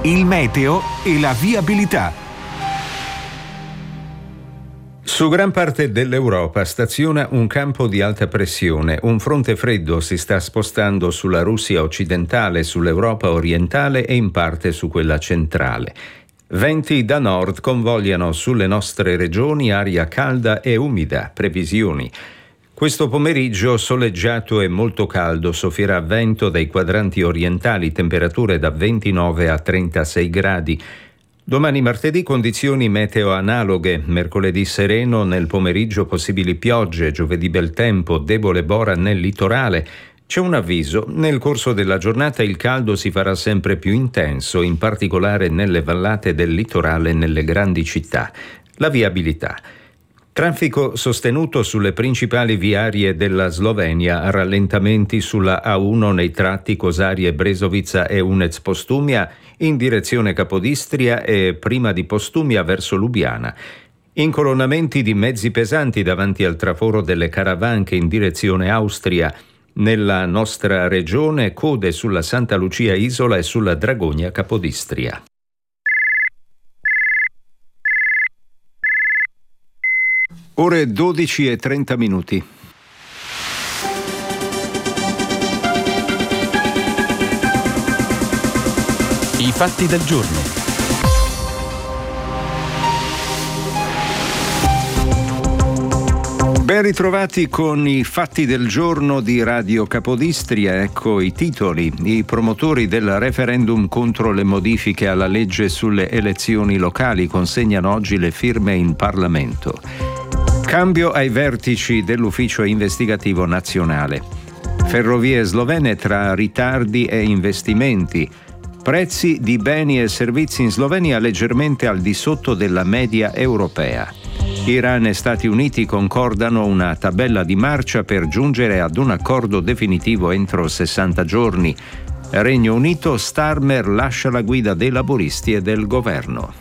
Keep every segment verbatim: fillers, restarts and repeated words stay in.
il meteo e la viabilità. Su gran parte dell'Europa staziona un campo di alta pressione. Un fronte freddo si sta spostando sulla Russia occidentale, sull'Europa orientale e in parte su quella centrale. Venti da nord convogliano sulle nostre regioni aria calda e umida. Previsioni. Questo pomeriggio soleggiato e molto caldo, soffierà vento dai quadranti orientali, temperature da ventinove a trentasei gradi. Domani martedì condizioni meteo analoghe, mercoledì sereno, nel pomeriggio possibili piogge, giovedì bel tempo, debole bora nel litorale. C'è un avviso, nel corso della giornata il caldo si farà sempre più intenso, in particolare nelle vallate del litorale e nelle grandi città. La viabilità. Traffico sostenuto sulle principali viarie della Slovenia, rallentamenti sulla A uno nei tratti Cosarie Brezovica e Unec Postumia in direzione Capodistria e prima di Postumia verso Lubiana. Incolonnamenti di mezzi pesanti davanti al traforo delle Caravanche in direzione Austria. Nella nostra regione code sulla Santa Lucia Isola e sulla Dragonia Capodistria. Ore dodici e trenta minuti. I fatti del giorno. Ben ritrovati con i fatti del giorno di Radio Capodistria. Ecco i titoli. I promotori del referendum contro le modifiche alla legge sulle elezioni locali consegnano oggi le firme in Parlamento. Cambio ai vertici dell'Ufficio Investigativo Nazionale. Ferrovie slovene tra ritardi e investimenti. Prezzi di beni e servizi in Slovenia leggermente al di sotto della media europea. Iran e Stati Uniti concordano una tabella di marcia per giungere ad un accordo definitivo entro sessanta giorni. Regno Unito, Starmer lascia la guida dei laboristi e del governo.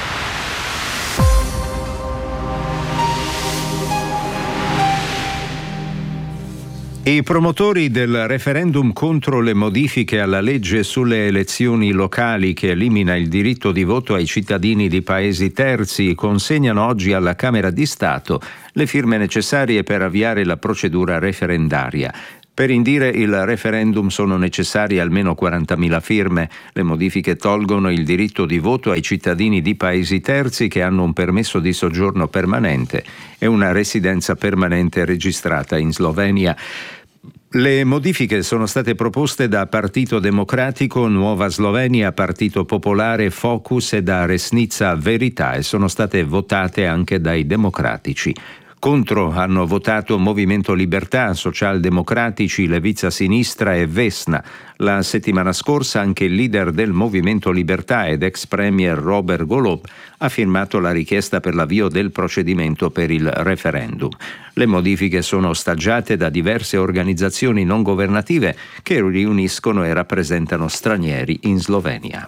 I promotori del referendum contro le modifiche alla legge sulle elezioni locali che elimina il diritto di voto ai cittadini di paesi terzi consegnano oggi alla Camera di Stato le firme necessarie per avviare la procedura referendaria. Per indire il referendum sono necessarie almeno quarantamila firme. Le modifiche tolgono il diritto di voto ai cittadini di paesi terzi che hanno un permesso di soggiorno permanente e una residenza permanente registrata in Slovenia. Le modifiche sono state proposte da Partito Democratico, Nuova Slovenia, Partito Popolare, Focus e da Resnica Verità e sono state votate anche dai democratici. Contro hanno votato Movimento Libertà, Socialdemocratici, Levica Sinistra e Vesna. La settimana scorsa anche il leader del Movimento Libertà ed ex premier Robert Golob ha firmato la richiesta per l'avvio del procedimento per il referendum. Le modifiche sono osteggiate da diverse organizzazioni non governative che riuniscono e rappresentano stranieri in Slovenia.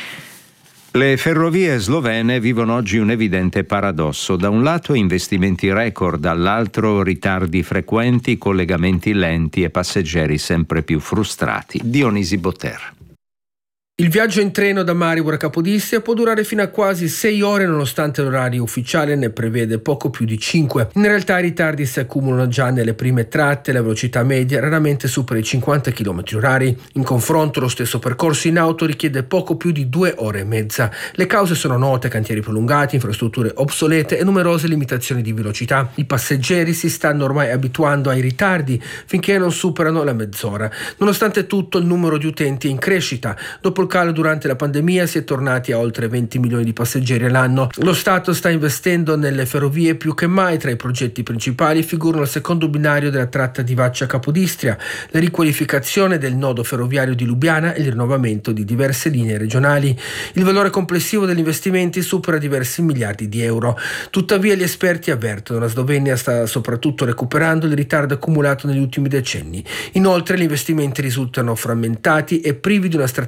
Le ferrovie slovene vivono oggi un evidente paradosso. Da un lato investimenti record, dall'altro ritardi frequenti, collegamenti lenti e passeggeri sempre più frustrati. Dionisi Botter. Il viaggio in treno da Maribor a Capodistria può durare fino a quasi sei ore nonostante l'orario ufficiale ne prevede poco più di cinque. In realtà i ritardi si accumulano già nelle prime tratte, la velocità media raramente supera i cinquanta chilometri orari. In confronto lo stesso percorso in auto richiede poco più di due ore e mezza. Le cause sono note: cantieri prolungati, infrastrutture obsolete e numerose limitazioni di velocità. I passeggeri si stanno ormai abituando ai ritardi finché non superano la mezz'ora. Nonostante tutto il numero di utenti è in crescita. Dopo il calo durante la pandemia si è tornati a oltre venti milioni di passeggeri all'anno. Lo Stato sta investendo nelle ferrovie più che mai. Tra i progetti principali figurano il secondo binario della tratta di Vaccia-Capodistria, la riqualificazione del nodo ferroviario di Lubiana e il rinnovamento di diverse linee regionali. Il valore complessivo degli investimenti supera diversi miliardi di euro. Tuttavia gli esperti avvertono: la Slovenia sta soprattutto recuperando il ritardo accumulato negli ultimi decenni. Inoltre gli investimenti risultano frammentati e privi di una strategia unitaria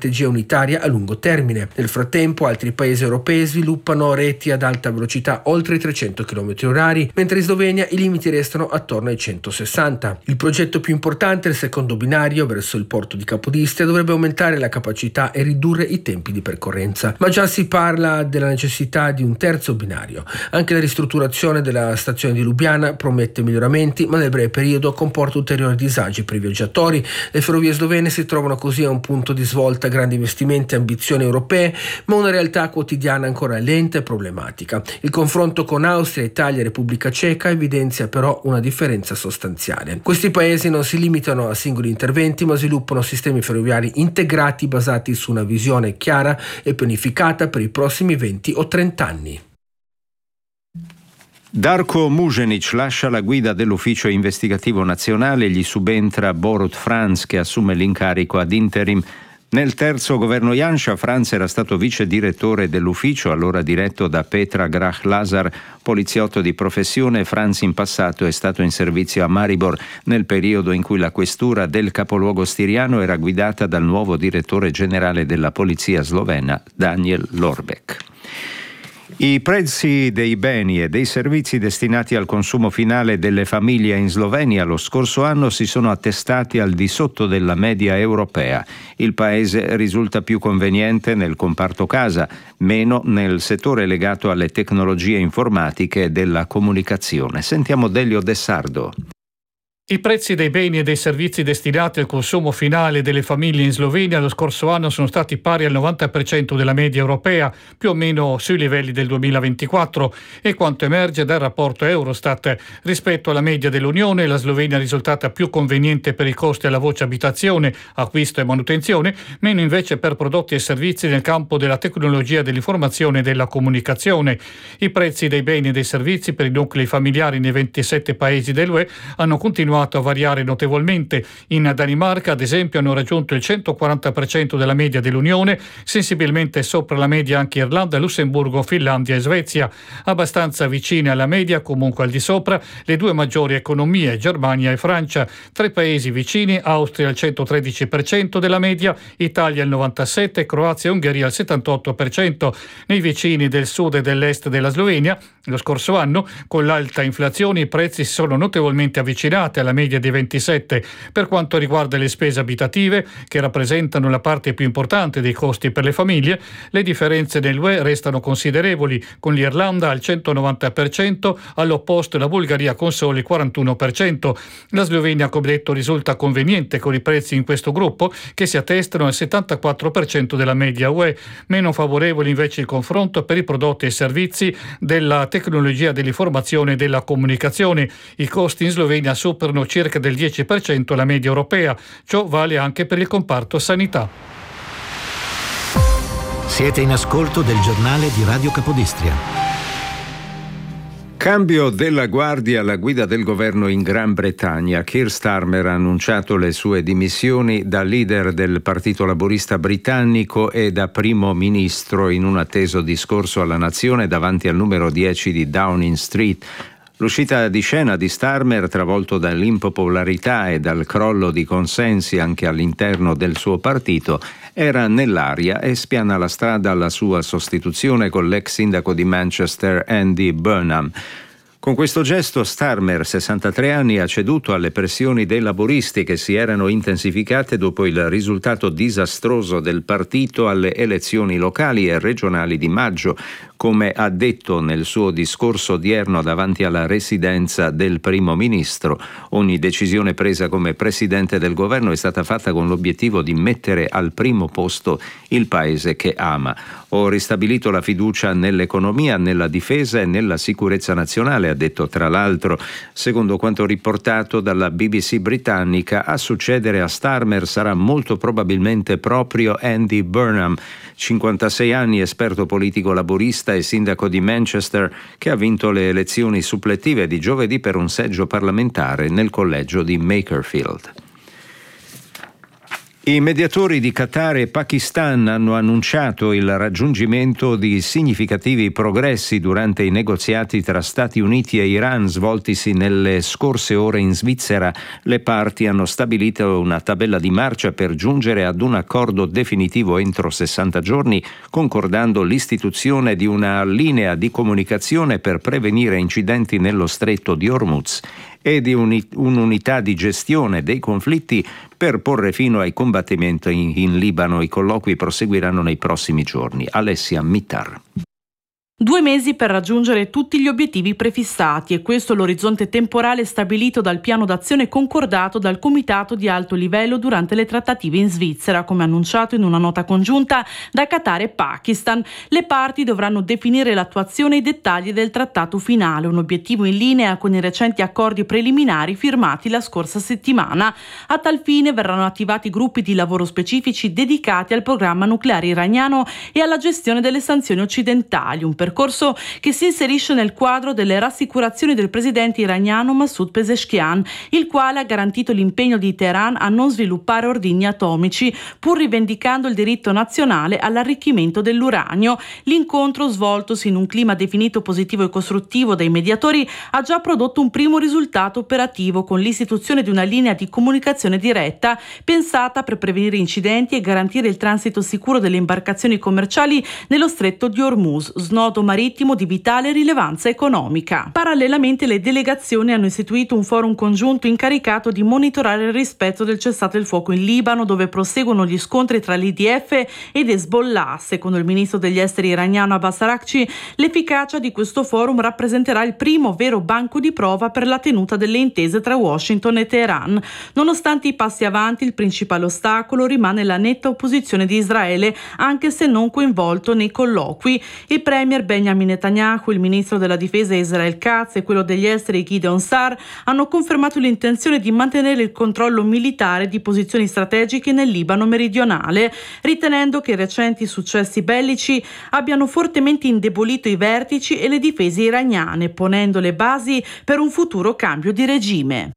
satellitaria a lungo termine. Nel frattempo altri paesi europei sviluppano reti ad alta velocità oltre i trecento chilometri orari, mentre in Slovenia i limiti restano attorno ai centosessanta. Il progetto più importante, il secondo binario verso il porto di Capodistria, dovrebbe aumentare la capacità e ridurre i tempi di percorrenza, ma già si parla della necessità di un terzo binario. Anche la ristrutturazione della stazione di Lubiana promette miglioramenti, ma nel breve periodo comporta ulteriori disagi per i viaggiatori. Le ferrovie slovene si trovano così a un punto di svolta, grandi investimenti e ambizioni europee, ma una realtà quotidiana ancora lenta e problematica. Il confronto con Austria, Italia e Repubblica Ceca evidenzia però una differenza sostanziale. Questi paesi non si limitano a singoli interventi, ma sviluppano sistemi ferroviari integrati basati su una visione chiara e pianificata per i prossimi venti o trenta anni. Darko Muženić lascia la guida dell'ufficio investigativo nazionale e gli subentra Borut Franz, che assume l'incarico ad interim. Nel terzo governo Janša, Franz era stato vice direttore dell'ufficio, allora diretto da Petra Grah-Lazar, poliziotto di professione. Franz in passato è stato in servizio a Maribor nel periodo in cui la questura del capoluogo stiriano era guidata dal nuovo direttore generale della polizia slovena, Daniel Lorbek. I prezzi dei beni e dei servizi destinati al consumo finale delle famiglie in Slovenia lo scorso anno si sono attestati al di sotto della media europea. Il paese risulta più conveniente nel comparto casa, meno nel settore legato alle tecnologie informatiche e della comunicazione. Sentiamo Delio De Sardo. I prezzi dei beni e dei servizi destinati al consumo finale delle famiglie in Slovenia lo scorso anno sono stati pari al novanta per cento della media europea, più o meno sui livelli del duemilaventiquattro, e quanto emerge dal rapporto Eurostat. Rispetto alla media dell'Unione, la Slovenia è risultata più conveniente per i costi alla voce abitazione, acquisto e manutenzione, meno invece per prodotti e servizi nel campo della tecnologia dell'informazione e della comunicazione. I prezzi dei beni e dei servizi per i nuclei familiari nei ventisette paesi dell'U E hanno continuato a variare notevolmente. In Danimarca, ad esempio, hanno raggiunto il centoquaranta per cento della media dell'Unione, sensibilmente sopra la media anche Irlanda, Lussemburgo, Finlandia e Svezia. Abbastanza vicine alla media, comunque al di sopra, le due maggiori economie, Germania e Francia. Tra i paesi vicini, Austria al centotredici per cento della media, Italia al novantasette per cento, Croazia e Ungheria al settantotto per cento. Nei vicini del sud e dell'est della Slovenia, lo scorso anno, con l'alta inflazione, i prezzi si sono notevolmente avvicinati alla media dei ventisette. Per quanto riguarda le spese abitative, che rappresentano la parte più importante dei costi per le famiglie, le differenze nell'U E restano considerevoli, con l'Irlanda al centonovanta per cento, all'opposto la Bulgaria con solo il quarantuno per cento. La Slovenia, come detto, risulta conveniente con i prezzi in questo gruppo, che si attestano al settantaquattro per cento della media U E. Meno favorevole invece il confronto per i prodotti e servizi della tecnologia dell'informazione e della comunicazione. I costi in Slovenia superano circa del dieci per cento la media europea. Ciò vale anche per il comparto sanità. Siete in ascolto del giornale di Radio Capodistria. Cambio della guardia alla guida del governo in Gran Bretagna. Keir Starmer ha annunciato le sue dimissioni da leader del Partito Laburista britannico e da primo ministro in un atteso discorso alla nazione davanti al numero dieci di Downing Street. L'uscita di scena di Starmer, travolto dall'impopolarità e dal crollo di consensi anche all'interno del suo partito, era nell'aria e spiana la strada alla sua sostituzione con l'ex sindaco di Manchester Andy Burnham. Con questo gesto Starmer, sessantatré anni, ha ceduto alle pressioni dei laburisti che si erano intensificate dopo il risultato disastroso del partito alle elezioni locali e regionali di maggio, come ha detto nel suo discorso odierno davanti alla residenza del primo ministro. Ogni decisione presa come presidente del governo è stata fatta con l'obiettivo di mettere al primo posto il paese che ama. Ho ristabilito la fiducia nell'economia, nella difesa e nella sicurezza nazionale, ha detto tra l'altro. Secondo quanto riportato dalla B B C britannica, a succedere a Starmer sarà molto probabilmente proprio Andy Burnham, cinquantasei anni, esperto politico laburista e sindaco di Manchester, che ha vinto le elezioni suppletive di giovedì per un seggio parlamentare nel collegio di Makerfield. I mediatori di Qatar e Pakistan hanno annunciato il raggiungimento di significativi progressi durante i negoziati tra Stati Uniti e Iran svoltisi nelle scorse ore in Svizzera. Le parti hanno stabilito una tabella di marcia per giungere ad un accordo definitivo entro sessanta giorni, concordando l'istituzione di una linea di comunicazione per prevenire incidenti nello stretto di Hormuz e di un'unità di gestione dei conflitti per porre fino ai combattimenti in, in Libano. I colloqui proseguiranno nei prossimi giorni. Alessia Mittar. Due mesi per raggiungere tutti gli obiettivi prefissati, e questo l'orizzonte temporale stabilito dal piano d'azione concordato dal Comitato di alto livello durante le trattative in Svizzera, come annunciato in una nota congiunta da Qatar e Pakistan. Le parti dovranno definire l'attuazione e i dettagli del trattato finale, un obiettivo in linea con i recenti accordi preliminari firmati la scorsa settimana. A tal fine verranno attivati gruppi di lavoro specifici dedicati al programma nucleare iraniano e alla gestione delle sanzioni occidentali, un percorso che si inserisce nel quadro delle rassicurazioni del presidente iraniano Masoud Pezeshkian, il quale ha garantito l'impegno di Teheran a non sviluppare ordigni atomici, pur rivendicando il diritto nazionale all'arricchimento dell'uranio. L'incontro, svoltosi in un clima definito positivo e costruttivo dai mediatori, ha già prodotto un primo risultato operativo con l'istituzione di una linea di comunicazione diretta pensata per prevenire incidenti e garantire il transito sicuro delle imbarcazioni commerciali nello stretto di Hormuz, snodo marittimo di vitale rilevanza economica. Parallelamente le delegazioni hanno istituito un forum congiunto incaricato di monitorare il rispetto del cessate il fuoco in Libano, dove proseguono gli scontri tra l'I D F ed Hezbollah. Secondo il ministro degli esteri iraniano Abbas Araghchi, l'efficacia di questo forum rappresenterà il primo vero banco di prova per la tenuta delle intese tra Washington e Teheran. Nonostante i passi avanti, il principale ostacolo rimane la netta opposizione di Israele, anche se non coinvolto nei colloqui. Il premier Benjamin Netanyahu, il ministro della difesa Israel Katz e quello degli esteri Gideon Sa'ar hanno confermato l'intenzione di mantenere il controllo militare di posizioni strategiche nel Libano meridionale, ritenendo che i recenti successi bellici abbiano fortemente indebolito i vertici e le difese iraniane, ponendo le basi per un futuro cambio di regime.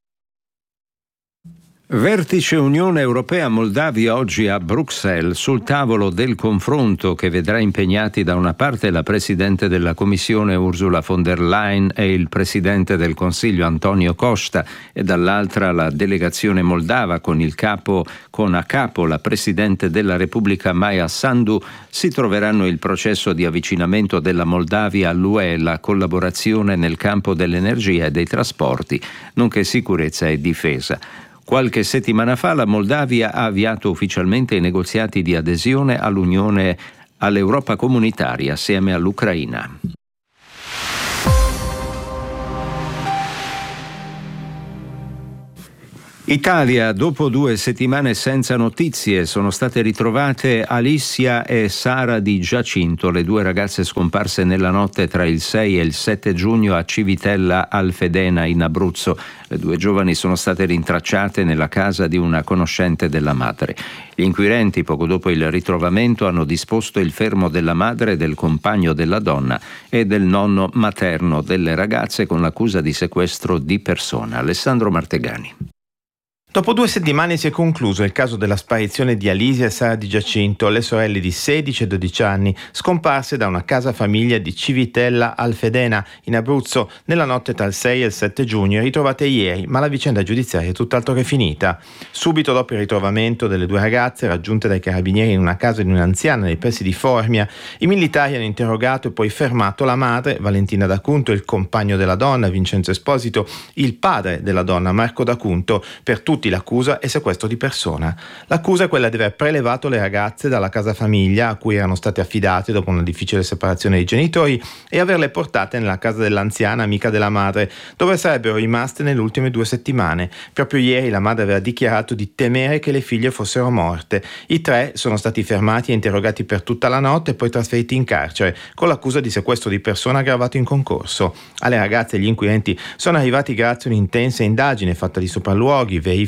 Vertice Unione Europea Moldavia oggi a Bruxelles, sul tavolo del confronto che vedrà impegnati da una parte la Presidente della Commissione Ursula von der Leyen e il Presidente del Consiglio Antonio Costa, e dall'altra la delegazione moldava con il capo con a capo la Presidente della Repubblica Maia Sandu. Si troveranno il processo di avvicinamento della Moldavia all'U E, la collaborazione nel campo dell'energia e dei trasporti, nonché sicurezza e difesa. Qualche settimana fa la Moldavia ha avviato ufficialmente i negoziati di adesione all'Unione, all'Europa comunitaria assieme all'Ucraina. Italia, dopo due settimane senza notizie, sono state ritrovate Alicia e Sara di Giacinto, le due ragazze scomparse nella notte tra il sei e il sette giugno a Civitella Alfedena in Abruzzo. Le due giovani sono state rintracciate nella casa di una conoscente della madre. Gli inquirenti, poco dopo il ritrovamento, hanno disposto il fermo della madre, del compagno della donna e del nonno materno delle ragazze con l'accusa di sequestro di persona. Alessandro Martegani. Dopo due settimane si è concluso il caso della sparizione di Alicia e Sara di Giacinto, le sorelle di sedici e dodici anni, scomparse da una casa famiglia di Civitella Alfedena, in Abruzzo, nella notte tra il sei e il sette giugno, ritrovate ieri, ma la vicenda giudiziaria è tutt'altro che finita. Subito dopo il ritrovamento delle due ragazze, raggiunte dai carabinieri in una casa di un'anziana nei pressi di Formia, i militari hanno interrogato e poi fermato la madre, Valentina D'Acunto, il compagno della donna, Vincenzo Esposito, il padre della donna, Marco D'Acunto, per tutti l'accusa è sequestro di persona. L'accusa è quella di aver prelevato le ragazze dalla casa famiglia a cui erano state affidate dopo una difficile separazione dei genitori e averle portate nella casa dell'anziana amica della madre, dove sarebbero rimaste nelle ultime due settimane. Proprio ieri la madre aveva dichiarato di temere che le figlie fossero morte. I tre sono stati fermati e interrogati per tutta la notte e poi trasferiti in carcere con l'accusa di sequestro di persona aggravato in concorso. Alle ragazze gli inquirenti sono arrivati grazie a un'intensa indagine fatta di sopralluoghi, verifiche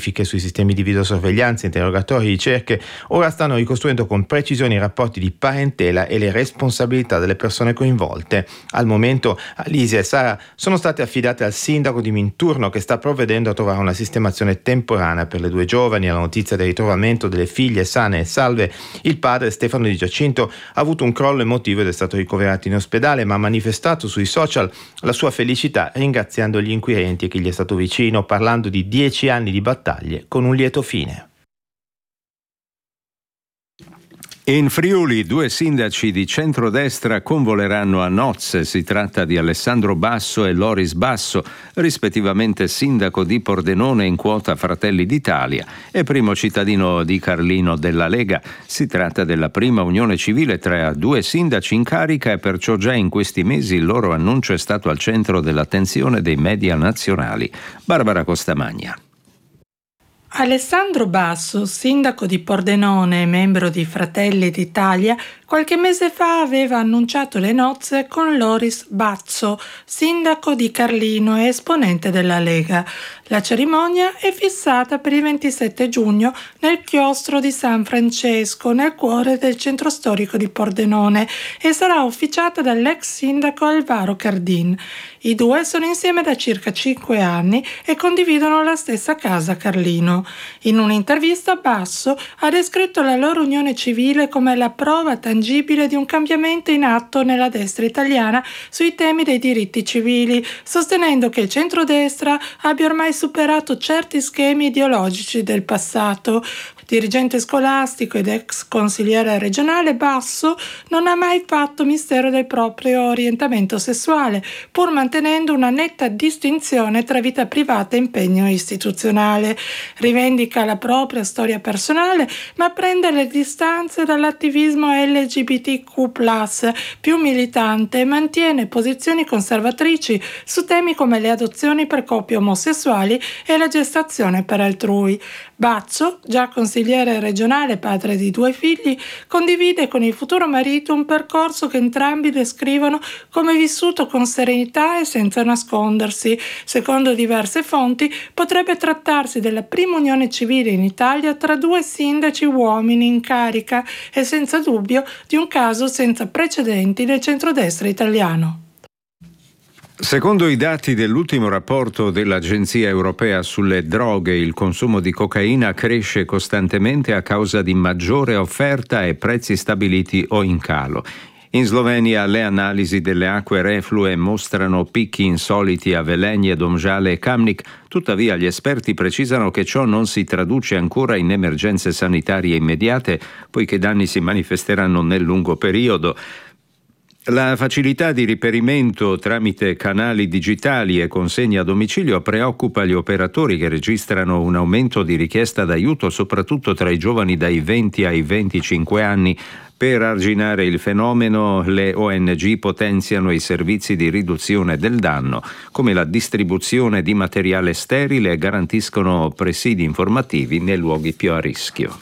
verifiche sui sistemi di videosorveglianza, interrogatori, ricerche, ora stanno ricostruendo con precisione i rapporti di parentela e le responsabilità delle persone coinvolte. Al momento Alisia e Sara sono state affidate al sindaco di Minturno, che sta provvedendo a trovare una sistemazione temporanea per le due giovani. Alla notizia del ritrovamento delle figlie sane e salve, il padre Stefano Di Giacinto ha avuto un crollo emotivo ed è stato ricoverato in ospedale, ma ha manifestato sui social la sua felicità, ringraziando gli inquirenti e chi gli è stato vicino, parlando di dieci anni di battaglie con un lieto fine. In Friuli due sindaci di centrodestra convoleranno a nozze. Si tratta di Alessandro Basso e Loris Basso, rispettivamente sindaco di Pordenone in quota Fratelli d'Italia e primo cittadino di Carlino della Lega. Si tratta della prima unione civile tra due sindaci in carica e perciò già in questi mesi il loro annuncio è stato al centro dell'attenzione dei media nazionali. Barbara Costamagna. Alessandro Basso, sindaco di Pordenone e membro di Fratelli d'Italia, qualche mese fa aveva annunciato le nozze con Loris Bazzo, sindaco di Carlino e esponente della Lega. La cerimonia è fissata per il ventisette giugno nel chiostro di San Francesco, nel cuore del centro storico di Pordenone, e sarà officiata dall'ex sindaco Alvaro Cardin. I due sono insieme da circa cinque anni e condividono la stessa casa a Carlino. In un'intervista Basso ha descritto la loro unione civile come la prova tangibile di un cambiamento in atto nella destra italiana sui temi dei diritti civili, sostenendo che il centrodestra abbia ormai superato certi schemi ideologici del passato. Dirigente scolastico ed ex consigliere regionale, Basso non ha mai fatto mistero del proprio orientamento sessuale, pur mantenendo una netta distinzione tra vita privata e impegno istituzionale. Rivendica la propria storia personale, ma prende le distanze dall'attivismo L G B T Q plus, più militante, e mantiene posizioni conservatrici su temi come le adozioni per coppie omosessuali e la gestazione per altrui. Basso, già consigliere regionale, padre di due figli, condivide con il futuro marito un percorso che entrambi descrivono come vissuto con serenità e senza nascondersi. Secondo diverse fonti, potrebbe trattarsi della prima unione civile in Italia tra due sindaci uomini in carica e senza dubbio di un caso senza precedenti nel centrodestra italiano. Secondo i dati dell'ultimo rapporto dell'Agenzia Europea sulle droghe, il consumo di cocaina cresce costantemente a causa di maggiore offerta e prezzi stabiliti o in calo. In Slovenia le analisi delle acque reflue mostrano picchi insoliti a Velenje, Domžale e Kamnik, tuttavia gli esperti precisano che ciò non si traduce ancora in emergenze sanitarie immediate, poiché i danni si manifesteranno nel lungo periodo. La facilità di riperimento tramite canali digitali e consegne a domicilio preoccupa gli operatori, che registrano un aumento di richiesta d'aiuto soprattutto tra i giovani dai venti ai venticinque anni. Per arginare il fenomeno, le O N G potenziano i servizi di riduzione del danno, come la distribuzione di materiale sterile, e garantiscono presidi informativi nei luoghi più a rischio.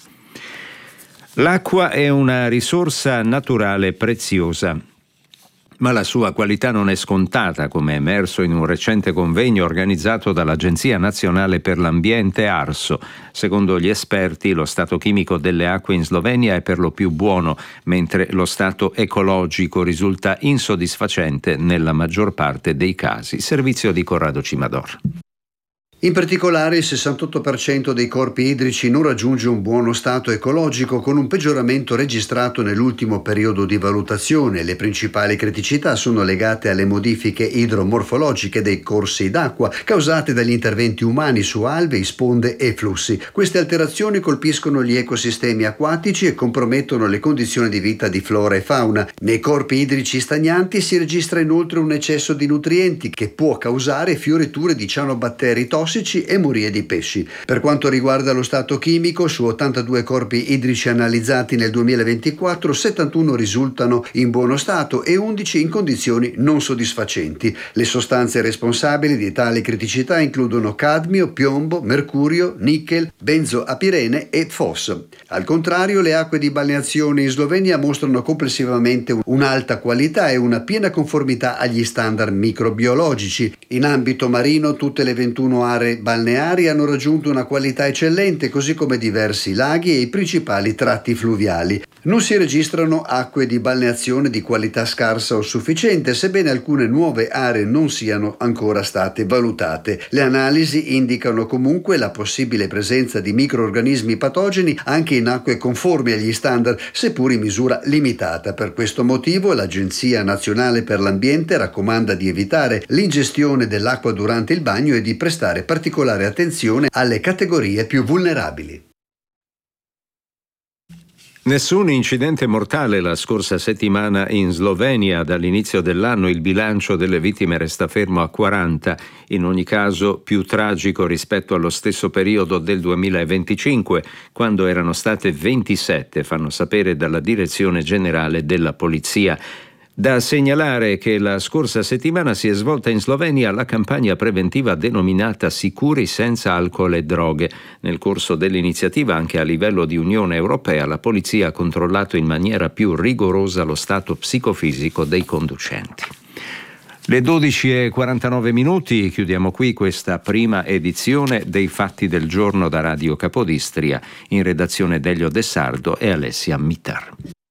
L'acqua è una risorsa naturale preziosa, ma la sua qualità non è scontata, come è emerso in un recente convegno organizzato dall'Agenzia Nazionale per l'Ambiente ARSO. Secondo gli esperti, lo stato chimico delle acque in Slovenia è per lo più buono, mentre lo stato ecologico risulta insoddisfacente nella maggior parte dei casi. Servizio di Corrado Cimador. In particolare il sessantotto per cento dei corpi idrici non raggiunge un buono stato ecologico, con un peggioramento registrato nell'ultimo periodo di valutazione. Le principali criticità sono legate alle modifiche idromorfologiche dei corsi d'acqua causate dagli interventi umani su alvei, sponde e flussi. Queste alterazioni colpiscono gli ecosistemi acquatici e compromettono le condizioni di vita di flora e fauna. Nei corpi idrici stagnanti si registra inoltre un eccesso di nutrienti che può causare fioriture di cianobatteri tossici e morie di pesci. Per quanto riguarda lo stato chimico, su ottantadue corpi idrici analizzati nel duemilaventiquattro, settantuno risultano in buono stato e undici in condizioni non soddisfacenti. Le sostanze responsabili di tali criticità includono cadmio, piombo, mercurio, nickel, benzoapirene e fos. Al contrario, le acque di balneazione in Slovenia mostrano complessivamente un'alta qualità e una piena conformità agli standard microbiologici. In ambito marino, tutte le ventuno aree aree balneari hanno raggiunto una qualità eccellente, così come diversi laghi e i principali tratti fluviali. Non si registrano acque di balneazione di qualità scarsa o sufficiente, sebbene alcune nuove aree non siano ancora state valutate. Le analisi indicano comunque la possibile presenza di microrganismi patogeni anche in acque conformi agli standard, seppur in misura limitata. Per questo motivo l'Agenzia Nazionale per l'Ambiente raccomanda di evitare l'ingestione dell'acqua durante il bagno e di prestare particolare attenzione alle categorie più vulnerabili. Nessun incidente mortale la scorsa settimana in Slovenia. Dall'inizio dell'anno il bilancio delle vittime resta fermo a quaranta, in ogni caso più tragico rispetto allo stesso periodo del duemilaventicinque, quando erano state ventisette, fanno sapere dalla Direzione Generale della Polizia. Da segnalare che la scorsa settimana si è svolta in Slovenia la campagna preventiva denominata Sicuri senza alcol e droghe. Nel corso dell'iniziativa, anche a livello di Unione Europea, la polizia ha controllato in maniera più rigorosa lo stato psicofisico dei conducenti. Le dodici e quarantanove minuti, chiudiamo qui questa prima edizione dei Fatti del Giorno da Radio Capodistria, in redazione Delio De Sardo e Alessia Mittar.